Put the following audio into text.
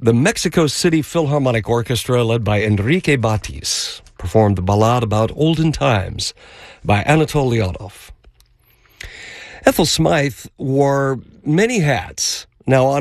The Mexico City Philharmonic Orchestra, led by Enrique Batis, performed the Ballad About Olden Times by Anatol Leonov. Ethel Smythe wore many hats. Now,